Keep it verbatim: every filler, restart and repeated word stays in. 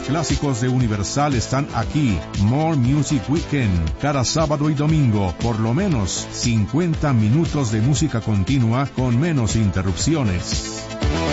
clásicos de Universal están aquí. More Music Weekend. Cada sábado y domingo, por lo menos cincuenta minutos de música continua con menos interrupciones.